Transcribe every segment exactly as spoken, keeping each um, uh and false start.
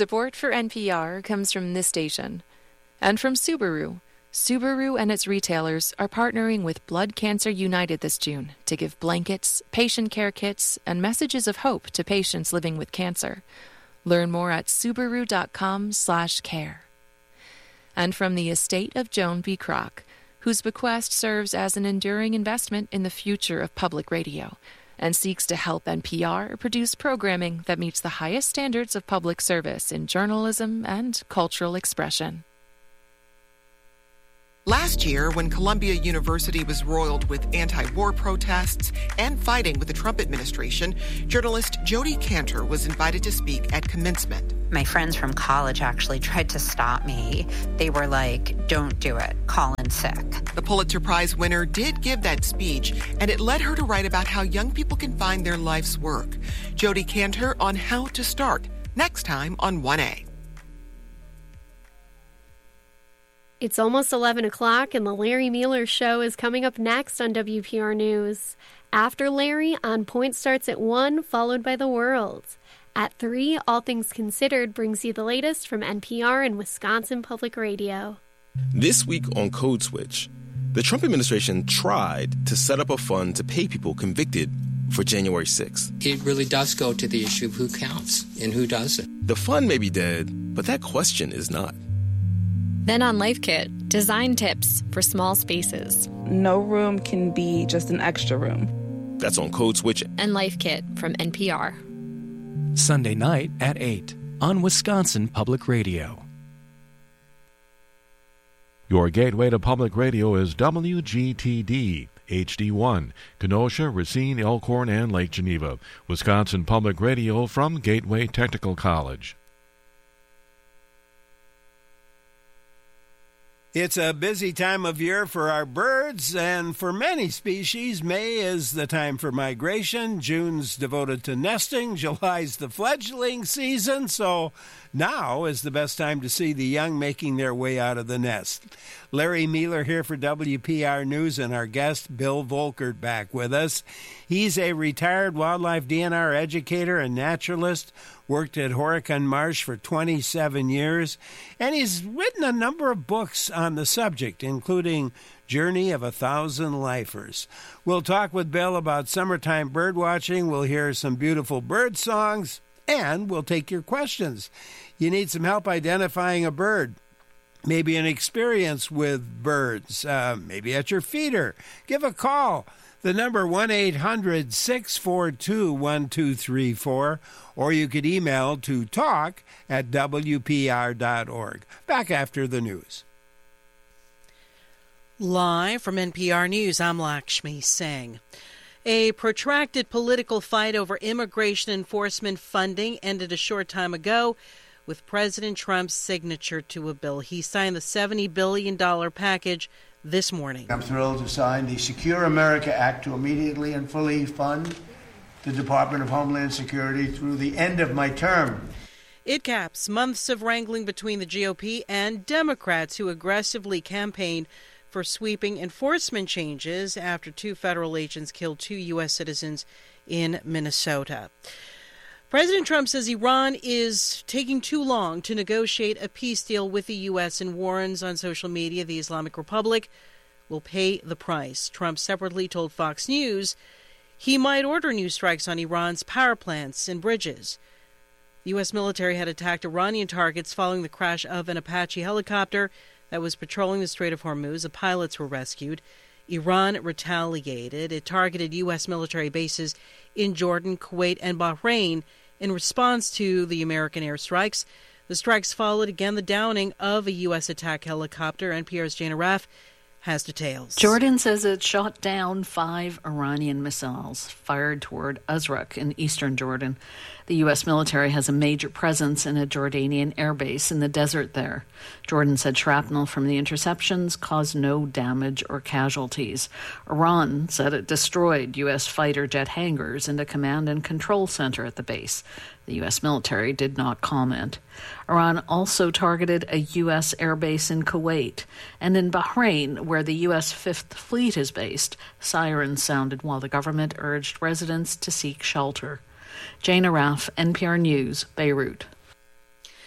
Support for N P R comes from this station and from Subaru. Subaru and its retailers are partnering with Blood Cancer United this June to give blankets, patient care kits, and messages of hope to patients living with cancer. Learn more at Subaru.com slash care. And from the estate of Joan B. Kroc, whose bequest serves as an enduring investment in the future of public radio and seeks to help N P R produce programming that meets the highest standards of public service in journalism and cultural expression. Last year, when Columbia University was roiled with anti-war protests and fighting with the Trump administration, journalist Jodi Kantor was invited to speak at commencement. My friends from college actually tried to stop me. They were like, don't do it. Call in sick. The Pulitzer Prize winner did give that speech, and it led her to write about how young people can find their life's work. Jodi Kantor on how to start, next time on one A. It's almost eleven o'clock, and the Larry Mueller Show is coming up next on W P R News. After Larry, On Point starts at one, followed by The World. At three, All Things Considered brings you the latest from N P R and Wisconsin Public Radio. This week on Code Switch, the Trump administration tried to set up a fund to pay people convicted for January sixth. It really does go to the issue of who counts and who doesn't. The fund may be dead, but that question is not. Then on Life Kit, design tips for small spaces. No room can be just an extra room. That's on Code Switch. And Life Kit from N P R. Sunday night at eight on Wisconsin Public Radio. Your gateway to public radio is W G T D, H D one, Kenosha, Racine, Elkhorn, and Lake Geneva. Wisconsin Public Radio from Gateway Technical College. It's a busy time of year for our birds, and for many species, May is the time for migration, June's devoted to nesting, July's the fledgling season, so now is the best time to see the young making their way out of the nest. Larry Mueller here for W P R News, and our guest, Bill Volkert, back with us. He's a retired wildlife D N R educator and naturalist, worked at Horicon Marsh for twenty-seven years, and he's written a number of books on the subject, including Journey of a Thousand Lifers. We'll talk with Bill about summertime bird watching, we'll hear some beautiful bird songs, and we'll take your questions. You need some help identifying a bird, maybe an experience with birds, uh, maybe at your feeder. Give a call. The number one eight hundred six four two one two three four, or you could email to talk at W P R dot org. Back after the news. Live from N P R News, I'm Lakshmi Singh. A protracted political fight over immigration enforcement funding ended a short time ago with President Trump's signature to a bill. He signed the seventy billion dollars package this morning. I'm thrilled to sign the Secure America Act to immediately and fully fund the Department of Homeland Security through the end of my term. It caps months of wrangling between the G O P and Democrats who aggressively campaigned for sweeping enforcement changes after two federal agents killed two U S citizens in Minnesota. President Trump says Iran is taking too long to negotiate a peace deal with the U S and warns on social media the Islamic Republic will pay the price. Trump separately told Fox News he might order new strikes on Iran's power plants and bridges. The U S military had attacked Iranian targets following the crash of an Apache helicopter that was patrolling the Strait of Hormuz. The pilots were rescued. Iran retaliated. It targeted U S military bases in Jordan, Kuwait, and Bahrain in response to the American airstrikes. The strikes followed again the downing of a U S attack helicopter. N P R's Jana Raff has details. Jordan says it shot down five Iranian missiles fired toward Azraq in eastern Jordan. The U S military has a major presence in a Jordanian airbase in the desert there. Jordan said shrapnel from the interceptions caused no damage or casualties. Iran said it destroyed U S fighter jet hangars and a command and control center at the base. The U S military did not comment. Iran also targeted a U S airbase in Kuwait. And in Bahrain, where the U S Fifth Fleet is based, sirens sounded while the government urged residents to seek shelter. Jana Raff, N P R News, Beirut.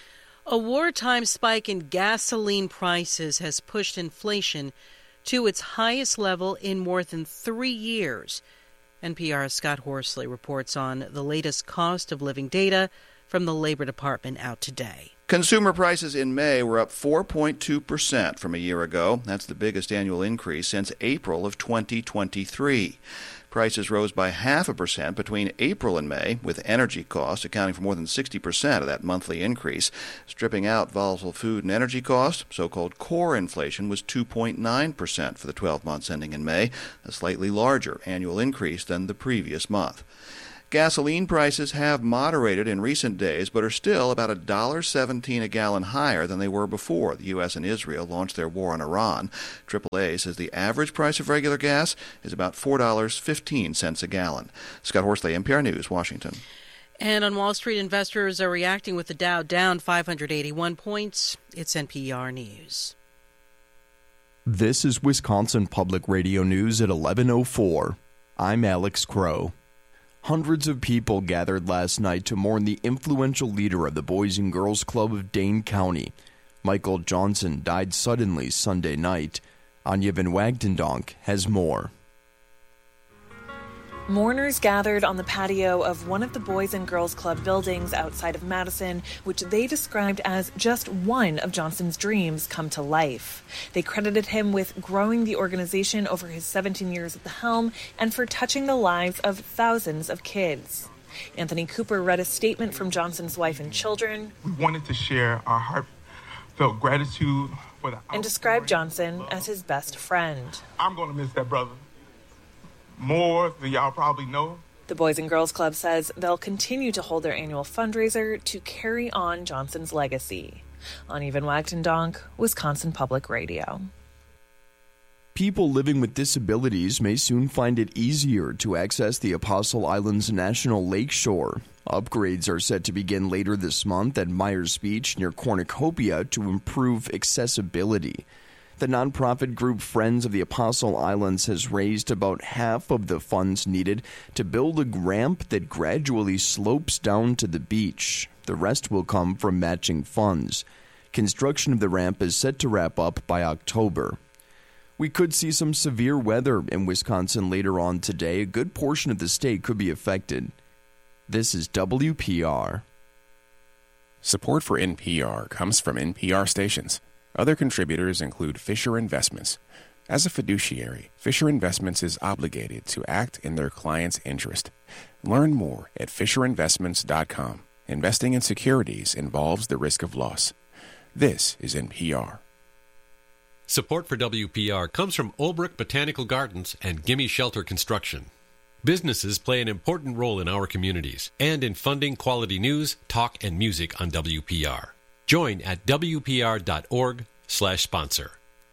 A wartime spike in gasoline prices has pushed inflation to its highest level in more than three years. N P R's Scott Horsley reports on the latest cost of living data from the Labor Department out today. Consumer prices in May were up four point two percent from a year ago. That's the biggest annual increase since April of twenty twenty-three. Prices rose by half a percent between April and May, with energy costs accounting for more than sixty percent of that monthly increase. Stripping out volatile food and energy costs, so-called core inflation was two point nine percent for the twelve months ending in May, a slightly larger annual increase than the previous month. Gasoline prices have moderated in recent days, but are still about one dollar seventeen a gallon higher than they were before the U S and Israel launched their war on Iran. triple A says the average price of regular gas is about four dollars and fifteen cents a gallon. Scott Horsley, N P R News, Washington. And on Wall Street, investors are reacting with the Dow down five hundred eighty-one points. It's N P R News. This is Wisconsin Public Radio News at eleven oh four. I'm Alex Crow. Hundreds of people gathered last night to mourn the influential leader of the Boys and Girls Club of Dane County. Michael Johnson died suddenly Sunday night. Anya Van Wagtendonk has more. Mourners gathered on the patio of one of the Boys and Girls Club buildings outside of Madison, which they described as just one of Johnson's dreams come to life. They credited him with growing the organization over his seventeen years at the helm and for touching the lives of thousands of kids. Anthony Cooper read a statement from Johnson's wife and children. We wanted to share our heartfelt gratitude for the and described Johnson as his best friend. I'm going to miss that brother more than y'all probably know. The Boys and Girls Club says they'll continue to hold their annual fundraiser to carry on Johnson's legacy. Anya Van Wagtendonk, Wisconsin Public Radio. People living with disabilities may soon find it easier to access the Apostle Islands National Lakeshore. Upgrades are set to begin later this month at Myers Beach near Cornucopia to improve accessibility. The nonprofit group Friends of the Apostle Islands has raised about half of the funds needed to build a ramp that gradually slopes down to the beach. The rest will come from matching funds. Construction of the ramp is set to wrap up by October. We could see some severe weather in Wisconsin later on today. A good portion of the state could be affected. This is W P R. Support for N P R comes from N P R stations. Other contributors include Fisher Investments. As a fiduciary, Fisher Investments is obligated to act in their client's interest. Learn more at fisher investments dot com. Investing in securities involves the risk of loss. This is N P R. Support for W P R comes from Olbrich Botanical Gardens and Gimme Shelter Construction. Businesses play an important role in our communities and in funding quality news, talk, and music on W P R. Join at W P R dot org slash sponsor.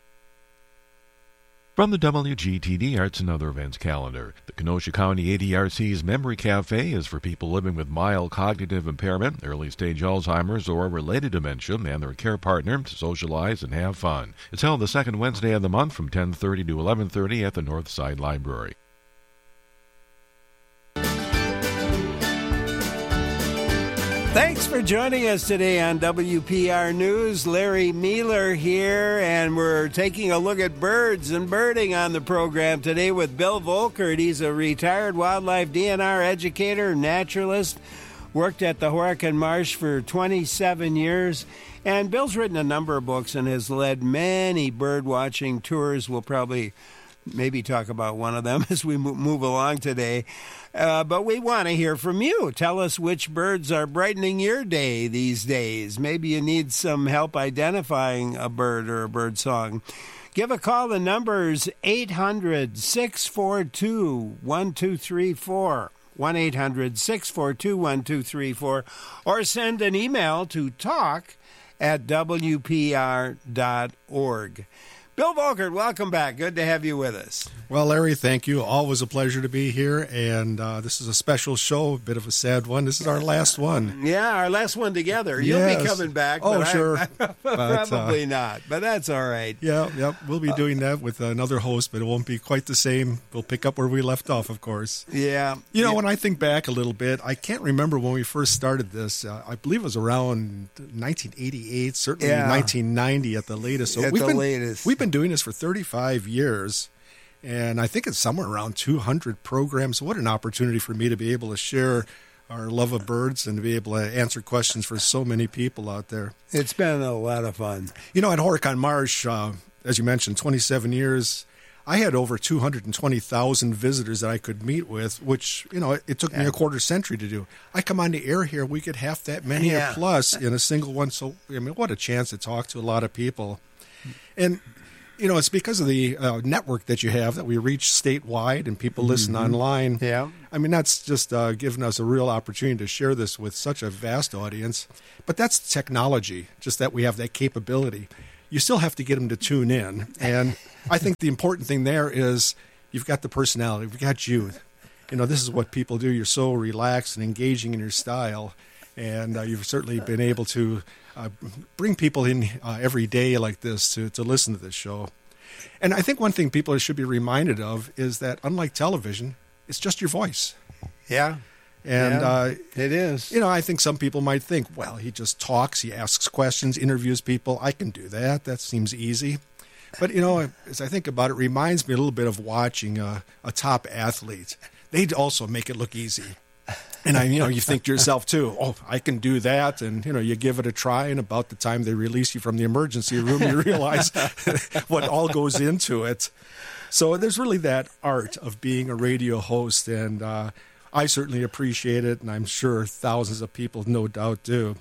From the W G T D Arts and Other Events calendar, the Kenosha County A D R C's Memory Cafe is for people living with mild cognitive impairment, early-stage Alzheimer's, or related dementia, and their care partner to socialize and have fun. It's held the second Wednesday of the month from ten thirty to eleven thirty at the Northside Library. Thanks for joining us today on W P R News. Larry Mueller here, and we're taking a look at birds and birding on the program today with Bill Volkert. He's a retired wildlife D N R educator, naturalist, worked at the Horicon Marsh for twenty-seven years. And Bill's written a number of books and has led many bird-watching tours. We'll probably maybe talk about one of them as we move along today. Uh, but we want to hear from you. Tell us which birds are brightening your day these days. Maybe you need some help identifying a bird or a bird song. Give a call. The number is eight hundred, six four two, one two three four. one eight hundred, six four two, one two three four. Or send an email to talk at W P R dot org. Bill Volkert, welcome back. Good to have you with us. Well, Larry, thank you. Always a pleasure to be here, and uh, this is a special show, a bit of a sad one. This is our last one. Yeah, our last one together. You'll yes. be coming back. Oh, but sure. I, but, probably uh, not, but that's all right. Yeah, yeah, we'll be doing that with another host, but it won't be quite the same. We'll pick up where we left off, of course. Yeah. You know, yeah. when I think back a little bit, I can't remember when we first started this. Uh, I believe it was around nineteen eighty-eight, certainly yeah. nineteen ninety at the latest. So at we've the been, latest. We've been doing this for thirty-five years. And I think it's somewhere around two hundred programs. What an opportunity for me to be able to share our love of birds and to be able to answer questions for so many people out there. It's been a lot of fun. You know, at Horicon Marsh, uh, as you mentioned, twenty-seven years, I had over two hundred twenty thousand visitors that I could meet with, which, you know, it, it took yeah. me a quarter century to do. I come on the air here, we get half that many yeah. or plus in a single one. So, I mean, what a chance to talk to a lot of people. And you know, it's because of the uh, network that you have that we reach statewide and people listen mm-hmm. online. Yeah. I mean, that's just uh, given us a real opportunity to share this with such a vast audience. But that's technology, just that we have that capability. You still have to get them to tune in. And I think the important thing there is you've got the personality. We've got you. You know, this is what people do. You're so relaxed and engaging in your style. And uh, you've certainly been able to uh, bring people in uh, every day like this to, to listen to this show. And I think one thing people should be reminded of is that, unlike television, it's just your voice. Yeah. And yeah, uh, it is. You know, I think some people might think, well, he just talks, he asks questions, interviews people. I can do that. That seems easy. But, you know, as I think about it, it reminds me a little bit of watching a, a top athlete. They'd also make it look easy. And, I, you know, you think to yourself, too, oh, I can do that. And, you know, you give it a try. And about the time they release you from the emergency room, you realize what all goes into it. So there's really that art of being a radio host. And uh, I certainly appreciate it. And I'm sure thousands of people, no doubt, do.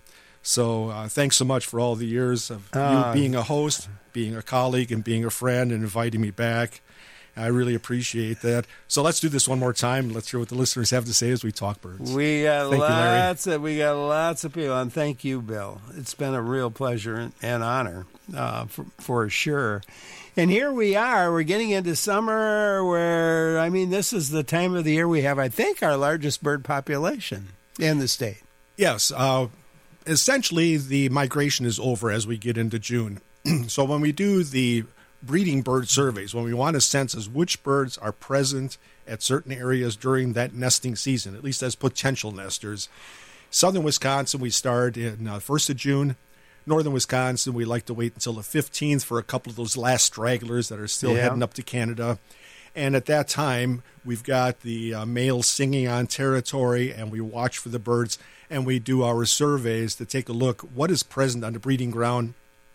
So uh, thanks so much for all the years of uh, you being a host, being a colleague, and being a friend and inviting me back. I really appreciate that. So let's do this one more time. Let's hear what the listeners have to say as we talk birds. We got thank lots you, of we got lots of people, and thank you, Bill. It's been a real pleasure and honor, uh, for, for sure. And here we are. We're getting into summer, where I mean, this is the time of the year we have, I think, our largest bird population in the state. Yes. Uh, essentially, the migration is over as we get into June. So when we do the breeding bird surveys, when we want to census which birds are present at certain areas during that nesting season, at least as potential nesters. Southern Wisconsin, we start in uh, first of June. Northern Wisconsin, we like to wait until the fifteenth for a couple of those last stragglers that are still yeah. heading up to Canada. And at that time, we've got the uh, males singing on territory, and we watch for the birds, and we do our surveys to take a look what is present on the breeding ground.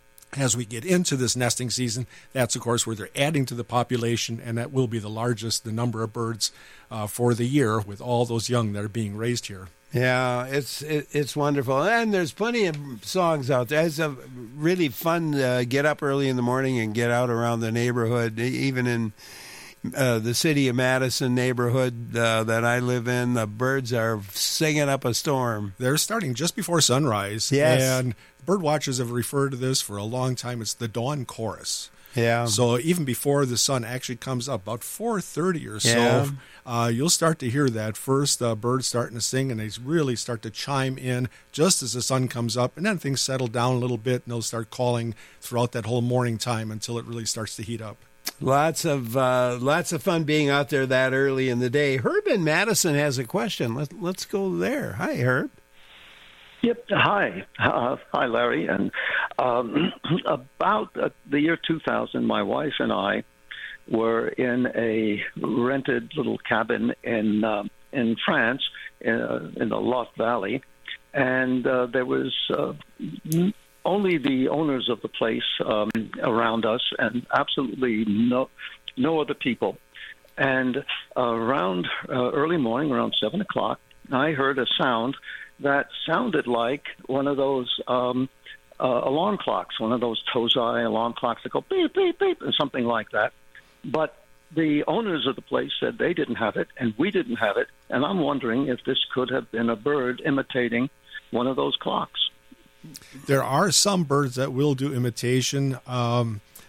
As we get into this nesting season, that's, of course, where they're adding to the population, and that will be the largest, the number of birds uh, for the year with all those young that are being raised here. Yeah, it's it, it's wonderful. And there's plenty of songs out there. It's a really fun to get up early in the morning and get out around the neighborhood, even in uh, the city of Madison neighborhood uh, that I live in. The birds are singing up a storm. They're starting just before sunrise. Yes. And bird watchers have referred to this for a long time. It's the dawn chorus. Yeah. So even before the sun actually comes up, about four thirty or so, yeah. uh, you'll start to hear that first uh, bird starting to sing, and they really start to chime in just as the sun comes up. And then things settle down a little bit, and they'll start calling throughout that whole morning time until it really starts to heat up. Lots of uh, lots of fun being out there that early in the day. Herb in Madison has a question. Let, let's go there. Hi, Herb. Yep. Hi. Uh, hi, Larry. And um, about uh, the year two thousand, my wife and I were in a rented little cabin in uh, in France, uh, in the Lot Valley, and uh, there was uh, only the owners of the place um, around us, and absolutely no no other people. And uh, around uh, early morning, around seven o'clock, I heard a sound that sounded like one of those um, uh, alarm clocks, one of those Tozai alarm clocks that go beep, beep, beep, and something like that. But the owners of the place said they didn't have it, and we didn't have it. And I'm wondering if this could have been a bird imitating one of those clocks. There are some birds that will do imitation. Um,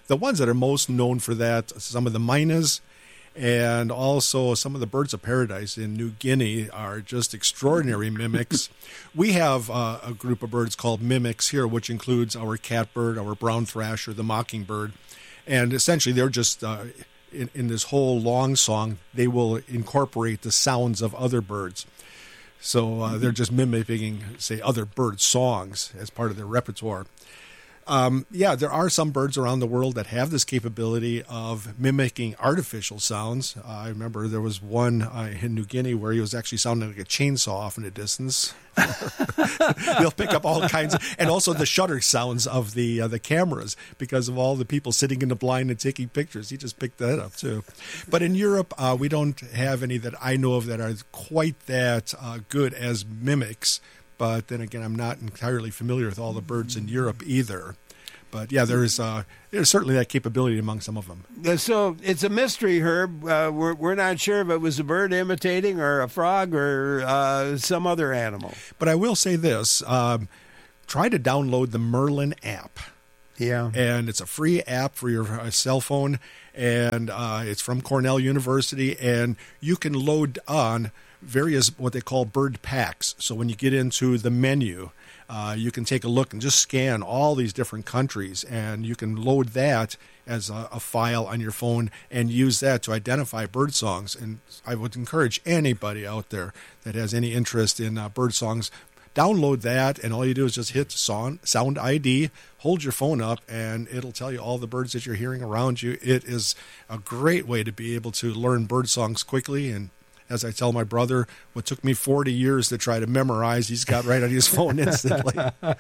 the ones that are most known for that, some of the mynas, and also some of the birds of paradise in New Guinea are just extraordinary mimics. We have uh, a group of birds called mimics here, which includes our catbird, our brown thrasher, the mockingbird. And essentially they're just, uh, in, in this whole long song, they will incorporate the sounds of other birds. So uh, they're just mimicking, say, other bird songs as part of their repertoire. Um, yeah, there are some birds around the world that have this capability of mimicking artificial sounds. Uh, I remember there was one uh, in New Guinea where he was actually sounding like a chainsaw off in the distance. They'll pick up all kinds of, and also the shutter sounds of the uh, the cameras because of all the people sitting in the blind and taking pictures. He just picked that up too. But in Europe, uh, we don't have any that I know of that are quite that uh, good as mimics. But then again, I'm not entirely familiar with all the birds in Europe either. But yeah, there's uh, there's certainly that capability among some of them. So it's a mystery, Herb. Uh, we're we're not sure if it was a bird imitating or a frog or uh, some other animal. But I will say this: um, try to download the Merlin app. Yeah, and it's a free app for your uh, cell phone, and uh, it's from Cornell University, and you can load on various what they call bird packs. So when you get into the menu, uh, you can take a look and just scan all these different countries, and you can load that as a, a file on your phone and use that to identify bird songs. And I would encourage anybody out there that has any interest in uh, bird songs, download that, and all you do is just hit sound, sound I D, hold your phone up, and it'll tell you all the birds that you're hearing around you. It is a great way to be able to learn bird songs quickly. And as I tell my brother, what took me forty years to try to memorize, he's got right on his phone instantly.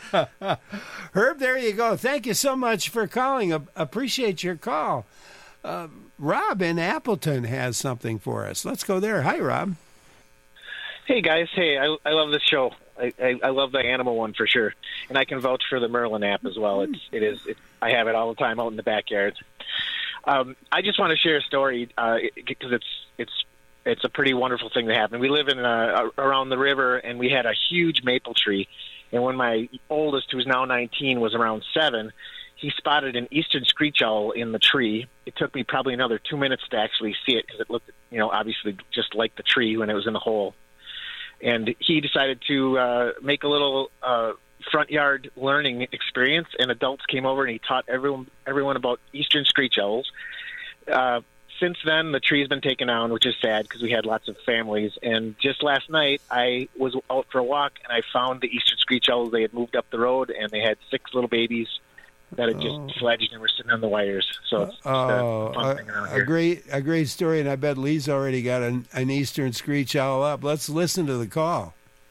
Herb, there you go. Thank you so much for calling. Appreciate your call. Uh, Rob in Appleton has something for us. Let's go there. Hi, Rob. Hey, guys. Hey, I, I love this show. I, I, I love the animal one for sure, and I can vouch for the Merlin app as well. It's it is it, I have it all the time out in the backyard. Um, I just want to share a story because uh, it's it's it's a pretty wonderful thing that happened. We live in uh, around the river, and we had a huge maple tree. And when my oldest, who's now nineteen, was around seven, he spotted an eastern screech owl in the tree. It took me probably another two minutes to actually see it because it looked, you know, obviously just like the tree when it was in the hole. And he decided to uh, make a little uh, front yard learning experience, and adults came over and he taught everyone everyone about eastern screech owls. Uh, since then, the tree's been taken down, which is sad because we had lots of families. And just last night, I was out for a walk, and I found the eastern screech owls. They had moved up the road, and they had six little babies that had just oh. fledged and were sitting on the wires. So it's just oh, a fun thing around here. A great, a great story, and I bet Lee's already got an, an eastern screech owl up. Let's listen to the call.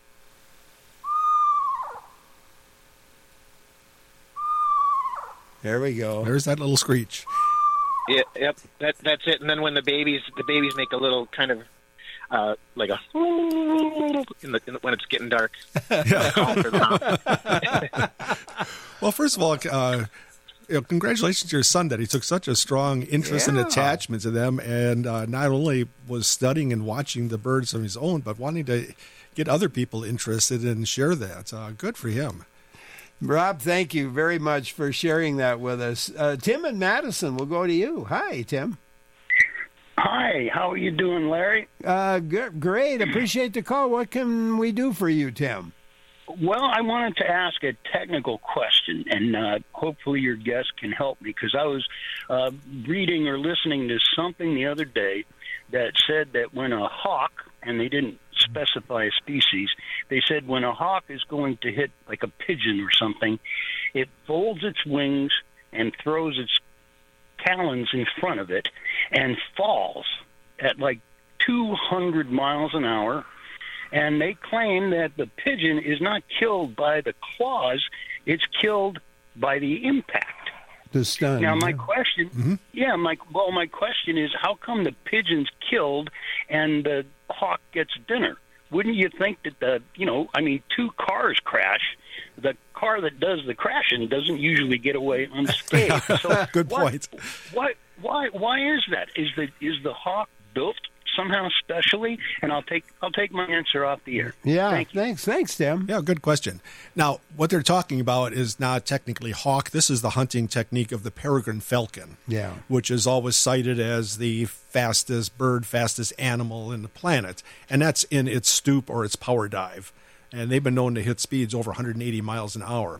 There we go. There's that little screech. Yeah, yep, that, that's it. And then when the babies, the babies make a little kind of uh, like a in the, in the when it's getting dark. Well, first of all, uh, you know, congratulations to your son that he took such a strong interest yeah. and attachment to them, and uh, not only was studying and watching the birds of his own, but wanting to get other people interested and share that. Uh, good for him. Rob, thank you very much for sharing that with us. Uh, Tim in Madison, we'll go to you. Hi, Tim. Hi, how are you doing, Larry? Uh, g- great. Appreciate the call. What can we do for you, Tim? Well, I wanted to ask a technical question, and uh, hopefully your guest can help me, because I was uh, reading or listening to something the other day that said that when a hawk, and they didn't specify a species, they said when a hawk is going to hit like a pigeon or something, it folds its wings and throws its talons in front of it and falls at like two hundred miles an hour. And they claim that the pigeon is not killed by the claws, it's killed by the impact. The stun. Now, my yeah. question, mm-hmm. yeah, my well, my question is, how come the pigeon's killed and the hawk gets dinner? Wouldn't you think that the, you know, I mean, two cars crash, the car that does the crashing doesn't usually get away unscathed. So good what, point. Why, why, why is that? Is the is the hawk built somehow specially? And I'll take I'll take my answer off the air. Yeah, Thank you. thanks, thanks, Tim. Yeah, good question. Now, what they're talking about is not technically hawk. This is the hunting technique of the peregrine falcon, Yeah. which is always cited as the fastest bird, fastest animal in the planet. And that's in its stoop or its power dive. And they've been known to hit speeds over one hundred eighty miles an hour.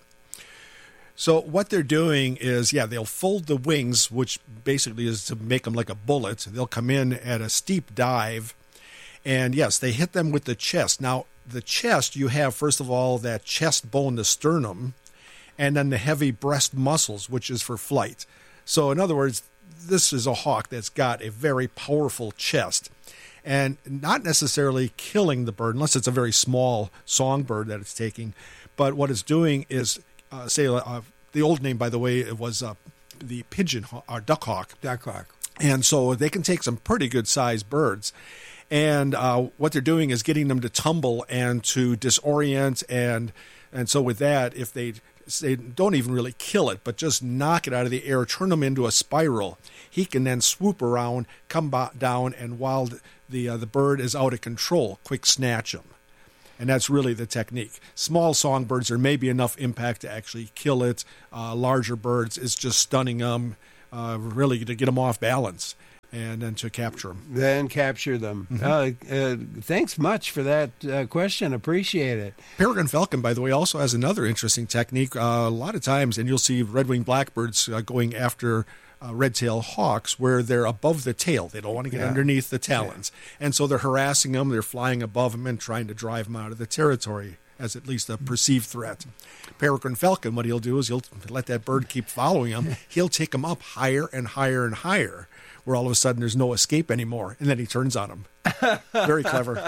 So what they're doing is, yeah, they'll fold the wings, which basically is to make them like a bullet. They'll come in at a steep dive. And yes, they hit them with the chest. Now, the chest, you have, first of all, that chest bone, the sternum, and then the heavy breast muscles, which is for flight. So in other words, this is a hawk that's got a very powerful chest. And not necessarily killing the bird, unless it's a very small songbird that it's taking. But what it's doing is, uh, say, uh, the old name, by the way, it was uh, the pigeon or duck hawk. Duck hawk. And so they can take some pretty good sized birds. And uh, what they're doing is getting them to tumble and to disorient. And and so with that, if they, they don't even really kill it, but just knock it out of the air, turn them into a spiral, he can then swoop around, come down, and while the the, uh, the bird is out of control, quick snatch them. And that's really the technique. Small songbirds, there may be enough impact to actually kill it. Uh, larger birds, it's just stunning them, uh, really to get them off balance and then to capture them. Then capture them. Mm-hmm. uh, uh, thanks much for that uh, question. Appreciate it. Peregrine falcon, by the way, also has another interesting technique. Uh, a lot of times, and you'll see red-winged blackbirds uh, going after Uh, red-tailed hawks where they're above the tail. They don't want to get Yeah. underneath the talons. Yeah. And so they're harassing them, they're flying above them and trying to drive them out of the territory as at least a perceived threat. Peregrine falcon, what he'll do is he'll let that bird keep following him. He'll take them up higher and higher and higher, where all of a sudden there's no escape anymore, and then he turns on them. Very clever.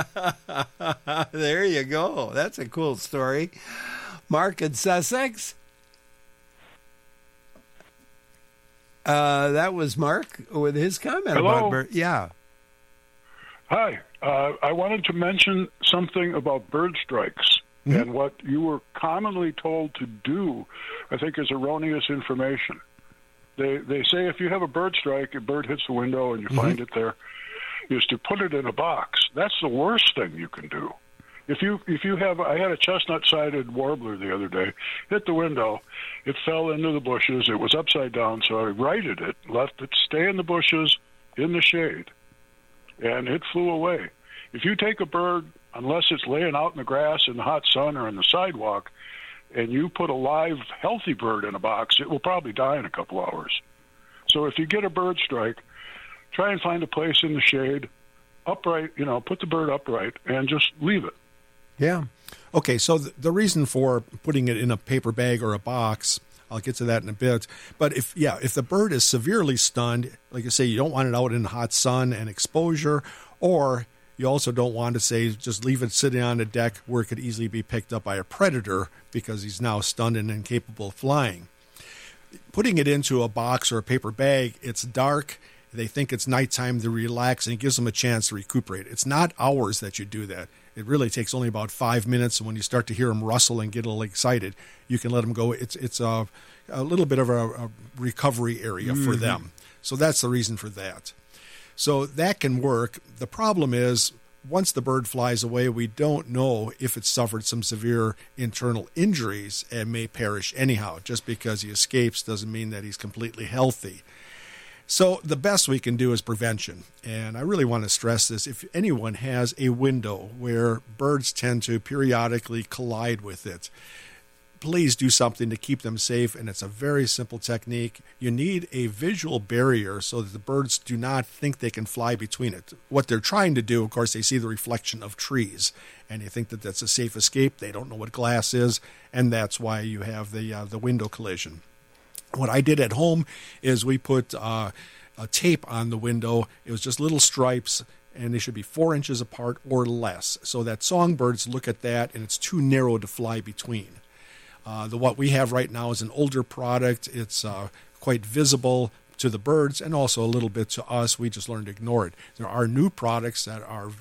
There you go. That's a cool story. Mark in Sussex. Uh, that was Mark with his comment Hello? about bird. Yeah. Hi. Uh, I wanted to mention something about bird strikes. Mm-hmm. And what you were commonly told to do, I think, is erroneous information. They they say if you have a bird strike, a bird hits the window and you mm-hmm. find it there, is to put it in a box. That's the worst thing you can do. If you if you have, I had a chestnut-sided warbler the other day, hit the window, it fell into the bushes, it was upside down, so I righted it, left it stay in the bushes, in the shade, and it flew away. If you take a bird, unless it's laying out in the grass in the hot sun or in the sidewalk, and you put a live, healthy bird in a box, it will probably die in a couple hours. So if you get a bird strike, try and find a place in the shade, upright, you know, put the bird upright, and just leave it. Yeah. Okay, so th- the reason for putting it in a paper bag or a box, I'll get to that in a bit. But if, yeah, if the bird is severely stunned, like I say, you don't want it out in the hot sun and exposure, or you also don't want to say just leave it sitting on the deck where it could easily be picked up by a predator because he's now stunned and incapable of flying. Putting it into a box or a paper bag, it's dark. They think it's nighttime to relax, and it gives them a chance to recuperate. It's not hours that you do that. It really takes only about five minutes, and when you start to hear them rustle and get a little excited, you can let them go. It's it's a, a little bit of a, a recovery area mm-hmm. for them. So that's the reason for that. So that can work. The problem is, once the bird flies away, we don't know if it's suffered some severe internal injuries and may perish anyhow. Just because he escapes doesn't mean that he's completely healthy. So the best we can do is prevention. And I really want to stress this. If anyone has a window where birds tend to periodically collide with it, please do something to keep them safe. And it's a very simple technique. You need a visual barrier so that the birds do not think they can fly between it. What they're trying to do, of course, they see the reflection of trees, and they think that that's a safe escape. They don't know what glass is, and that's why you have the uh, the window collision. What I did at home is we put uh, a tape on the window. It was just little stripes, and they should be four inches apart or less, so that songbirds look at that, and it's too narrow to fly between. Uh, the what we have right now is an older product. It's uh, quite visible to the birds and also a little bit to us. We just learned to ignore it. There are new products that are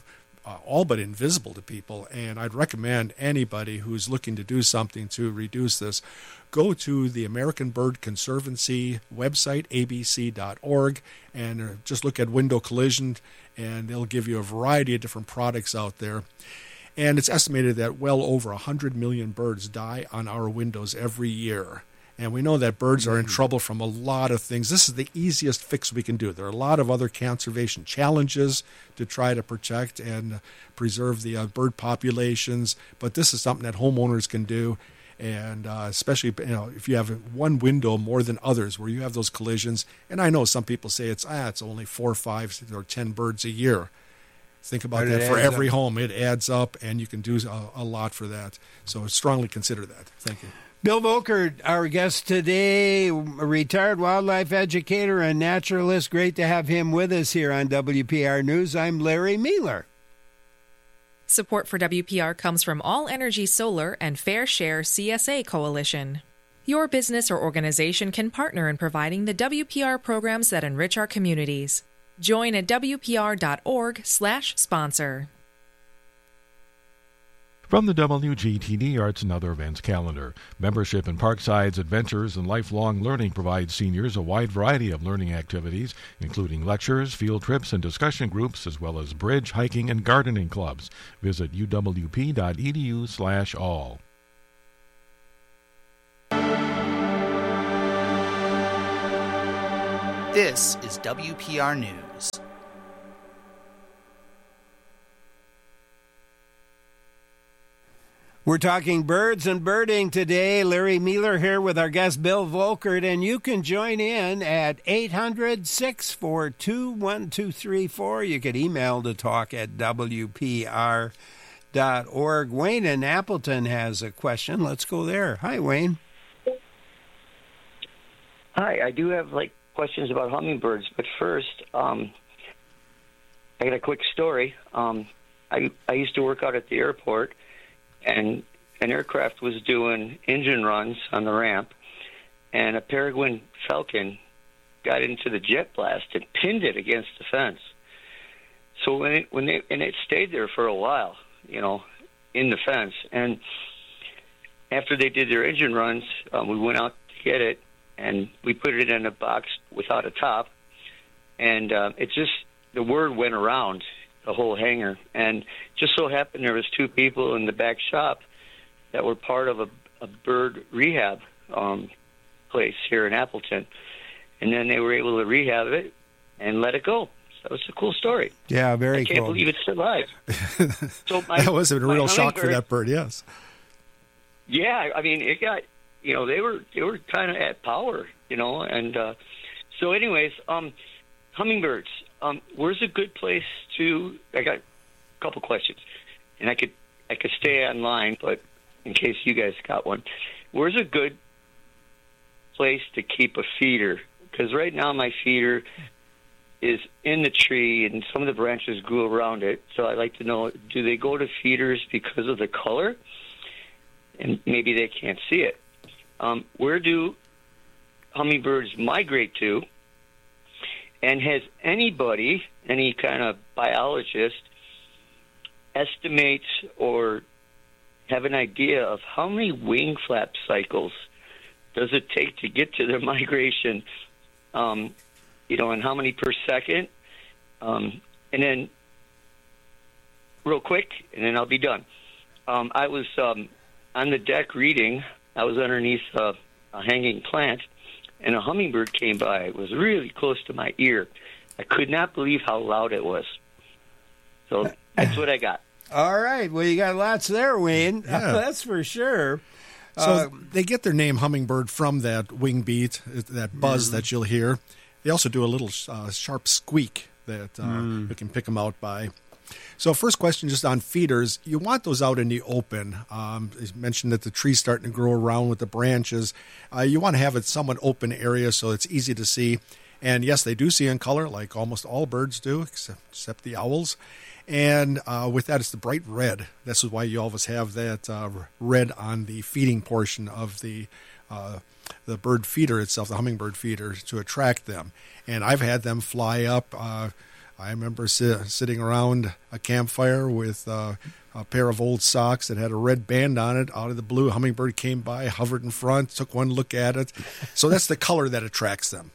uh, all but invisible to people. And I'd recommend anybody who's looking to do something to reduce this, go to the American Bird Conservancy website, A B C dot org, and uh, just look at window collision, and they'll give you a variety of different products out there. And it's estimated that well over one hundred million birds die on our windows every year. And we know that birds are in trouble from a lot of things. This is the easiest fix we can do. There are a lot of other conservation challenges to try to protect and preserve the uh, bird populations, but this is something that homeowners can do. And uh, especially, you know, if you have one window more than others where you have those collisions. And I know some people say it's ah, it's only four, five, or ten birds a year. Think about But that it for adds every up. home. It adds up, and you can do a, a lot for that. So strongly consider that. Thank you. Bill Volker, our guest today, a retired wildlife educator and naturalist. Great to have him with us here on W P R News. I'm Larry Mealer. Support for W P R comes from All Energy Solar and Fair Share C S A Coalition. Your business or organization can partner in providing the W P R programs that enrich our communities. Join at W P R dot org slash sponsor. From the W G T D Arts and Other Events calendar, membership in Parkside's Adventures and Lifelong Learning provides seniors a wide variety of learning activities, including lectures, field trips, and discussion groups, as well as bridge, hiking, and gardening clubs. Visit U W P dot E D U slash all. This is W P R News. We're talking birds and birding today. Larry Mealer here with our guest Bill Volkert, and you can join in at eight hundred, six four two, one two three four. You could email to talk at W P R dot org. Wayne in Appleton has a question. Let's go there. Hi, Wayne. Hi, I do have like questions about hummingbirds, but first, um, I got a quick story. Um, I I used to work out at the airport, and an aircraft was doing engine runs on the ramp, and a peregrine falcon got into the jet blast and pinned it against the fence. So when it, when they and it stayed there for a while, you know, in the fence. And after they did their engine runs, um, we went out to get it, and we put it in a box without a top. And uh, it just the word went around the whole hangar, and just so happened there was two people in the back shop that were part of a, a bird rehab um, place here in Appleton, and then they were able to rehab it and let it go. So it's a cool story. Yeah, very I can't cool. believe it survived. So my, that was a my real shock for hummingbird- that bird, yes. Yeah, I mean, it got, you know, they were they were kind of at power, you know, and uh, so anyways, um, hummingbirds. Um, where's a good place to? I got a couple questions, and I could I could stay online, but in case you guys got one, where's a good place to keep a feeder? Because right now my feeder is in the tree, and some of the branches grew around it. So I'd like to know: do they go to feeders because of the color, and maybe they can't see it? Um, where do hummingbirds migrate to? And has anybody, any kind of biologist, estimate or have an idea of how many wing flap cycles does it take to get to their migration, um, you know, and how many per second? Um, and then, real quick, and then I'll be done. Um, I was um, on the deck reading. I was underneath uh, a hanging plant, and a hummingbird came by. It was really close to my ear. I could not believe how loud it was. So that's what I got. All right. Well, you got lots there, Wayne. Yeah. That's for sure. So Uh, they get their name hummingbird from that wing beat, that buzz Mhm. that you'll hear. They also do a little uh, sharp squeak that uh, Mm. you can pick them out by. So first question, just on feeders, you want those out in the open. Um, you mentioned that the tree's starting to grow around with the branches. Uh, you want to have it somewhat open area so it's easy to see. And yes, they do see in color, like almost all birds do, except, except the owls. And uh, with that, it's the bright red. This is why you always have that uh, red on the feeding portion of the uh, the bird feeder itself, the hummingbird feeder, to attract them. And I've had them fly up uh, I remember si- sitting around a campfire with uh, a pair of old socks that had a red band on it. Out of the blue, a hummingbird came by, hovered in front, took one look at it. So that's the color that attracts them.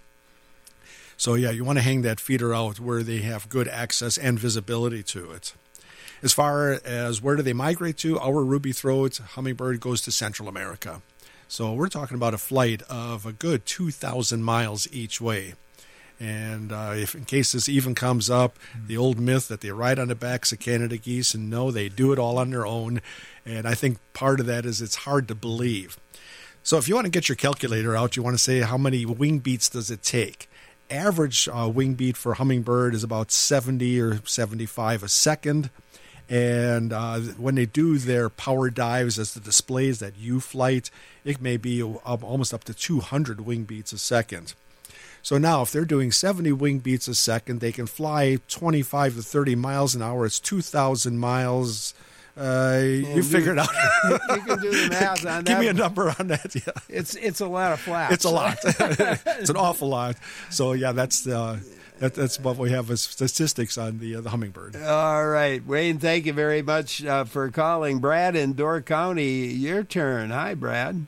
So, yeah, you want to hang that feeder out where they have good access and visibility to it. As far as where do they migrate to, our ruby-throat hummingbird goes to Central America. So we're talking about a flight of a good two thousand miles each way. And uh, if in case this even comes up, the old myth that they ride on the backs of Canada geese, and no, they do it all on their own. And I think part of that is it's hard to believe. So if you want to get your calculator out, you want to say how many wing beats does it take? Average uh, wing beat for hummingbird is about seventy or seventy-five a second. And uh, when they do their power dives as the displays, that U-flight, it may be almost up to two hundred wing beats a second. So now if they're doing seventy wing beats a second, they can fly twenty-five to thirty miles an hour. It's two thousand miles. Uh, you you, figured out. You can do the math on that. Give me a number on that. Yeah. It's it's a lot of flaps. It's a lot. It's an awful lot. So, yeah, that's uh, that, that's what we have as statistics on the uh, the hummingbird. All right. Wayne, thank you very much uh, for calling. Brad in Door County, your turn. Hi, Brad.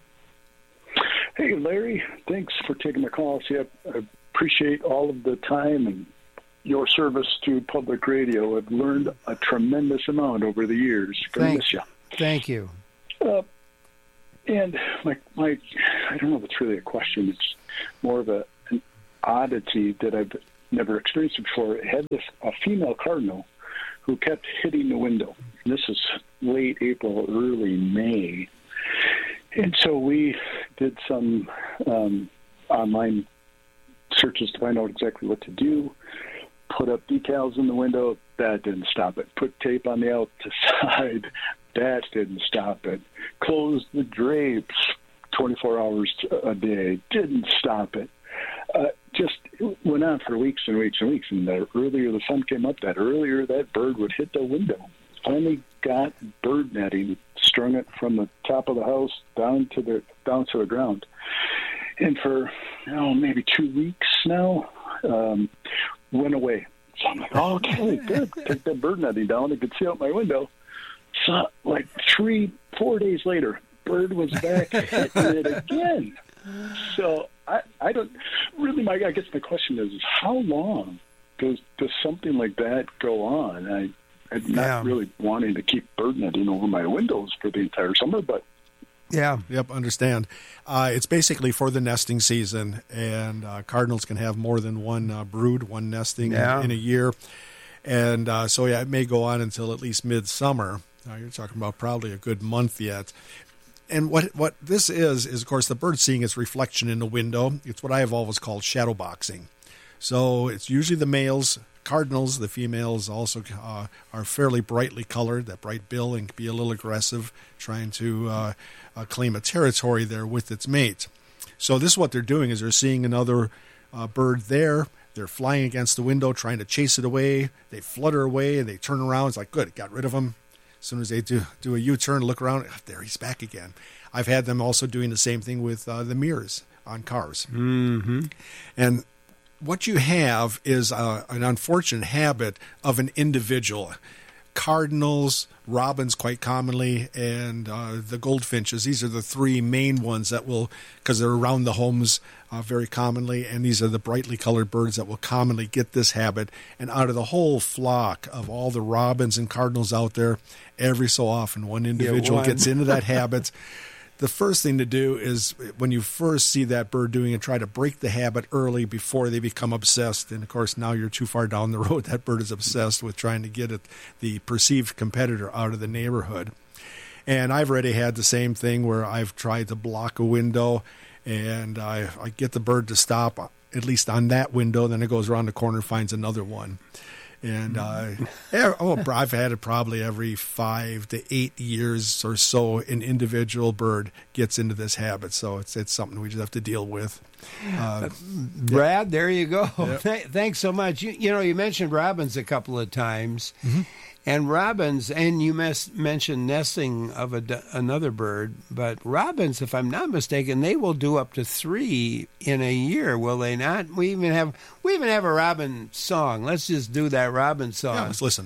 Hey, Larry. Thanks for taking my call. See, I, I appreciate all of the time and your service to public radio. I've learned a tremendous amount over the years. Gonna Thank, miss you. Thank you. Uh, and my, my, I don't know if it's really a question. It's more of a, an oddity that I've never experienced before. I had this, a female cardinal who kept hitting the window. This is late April, early May. And so we did some um, online searches to find out exactly what to do. Put up decals in the window. That didn't stop it. Put tape on the outside. That didn't stop it. Closed the drapes twenty-four hours a day. Didn't stop it. Uh, just went on for weeks and weeks and weeks. And the earlier the sun came up, that earlier that bird would hit the window. Finally got bird netting, strung it from the top of the house down to the down to the ground. And for oh, maybe two weeks now, um, went away. So I'm like, oh, okay, good. Take that bird netting down. I could see out my window. So, like three, four days later, bird was back hitting it again. So I, I don't really. My, I guess my question is, is how long does does something like that go on? I, I'm not Yeah. really wanting to keep bird netting over my windows for the entire summer, but. Yeah. Yep, understand. Uh, it's basically for the nesting season, and uh, cardinals can have more than one uh, brood, one nesting Yeah. in, in a year. And uh, so, yeah, it may go on until at least midsummer. Uh, you're talking about probably a good month yet. And what what this is, is, of course, the bird seeing its reflection in the window. It's what I have always called shadow boxing. So it's usually the males. Cardinals, the females also uh, are fairly brightly colored, that bright bill, and can be a little aggressive, trying to uh, uh, claim a territory there with its mate. So this is what they're doing, is they're seeing another uh, bird there. They're flying against the window, trying to chase it away. They flutter away, and they turn around. It's like, good, got rid of him. As soon as they do, do a U-turn, look around, there, he's back again. I've had them also doing the same thing with uh, the mirrors on cars. Mm-hmm. And what you have is uh, an unfortunate habit of an individual. Cardinals, robins quite commonly, and uh, the goldfinches. These are the three main ones that will, because they're around the homes uh, very commonly, and these are the brightly colored birds that will commonly get this habit. And out of the whole flock of all the robins and cardinals out there, every so often one individual one. gets into that habit. The first thing to do is when you first see that bird doing it, try to break the habit early before they become obsessed. And, of course, now you're too far down the road. That bird is obsessed with trying to get it, the perceived competitor out of the neighborhood. And I've already had the same thing where I've tried to block a window, and I, I get the bird to stop, at least on that window. Then it goes around the corner and finds another one. And uh, yeah, oh, I've had it probably every five to eight years or so. An individual bird gets into this habit, so it's it's something we just have to deal with. Uh, Brad, there you go. Yep. Th- thanks so much. You, you know, you mentioned robins a couple of times, Mm-hmm. And robins, and you mes- mentioned nesting of a, another bird, but robins, if I'm not mistaken, they will do up to three in a year, will they not? We even have we even have a robin song. Let's just do that robin song. Yeah, let's listen.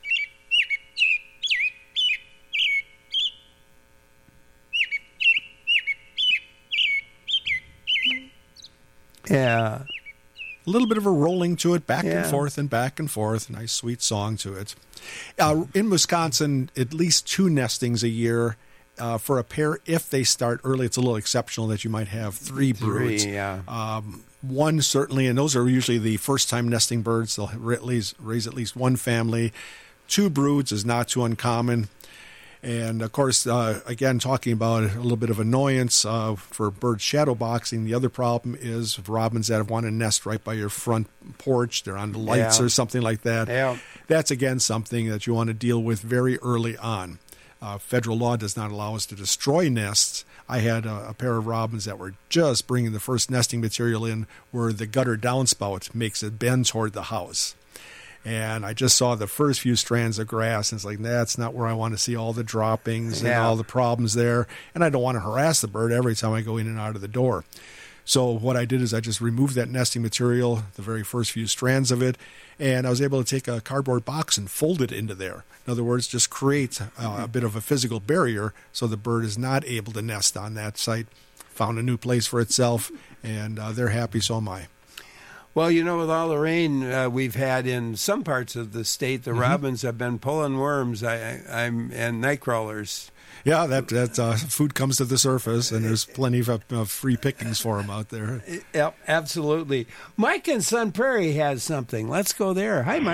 Yeah. A little bit of a rolling to it, back Yeah. and forth and back and forth. Nice, sweet song to it. Uh, in Wisconsin, at least two nestings a year uh, for a pair. If they start early, it's a little exceptional that you might have three broods. Three, yeah. Um, one certainly, and those are usually the first-time nesting birds. They'll raise, raise at least one family. Two broods is not too uncommon. And, of course, uh, again, talking about a little bit of annoyance uh, for bird shadow boxing, the other problem is robins that want to nest right by your front porch, they're on the lights Yeah. or something like that. Yeah. That's, again, something that you want to deal with very early on. Uh, federal law does not allow us to destroy nests. I had a, a pair of robins that were just bringing the first nesting material in where the gutter downspout makes it bend toward the house. And I just saw the first few strands of grass, and it's like, that's not where I want to see all the droppings and Yeah. all the problems there. And I don't want to harass the bird every time I go in and out of the door. So what I did is I just removed that nesting material, the very first few strands of it, and I was able to take a cardboard box and fold it into there. In other words, just create uh, a bit of a physical barrier so the bird is not able to nest on that site. Found a new place for itself, and uh, they're happy, so am I. Well, you know, with all the rain uh, we've had in some parts of the state, the Mhm. robins have been pulling worms I, I, I'm, and night crawlers. Yeah, that that uh, food comes to the surface, and there's plenty of uh, free pickings for them out there. Yep, absolutely. Mike in Sun Prairie has something. Let's go there. Hi, Mike.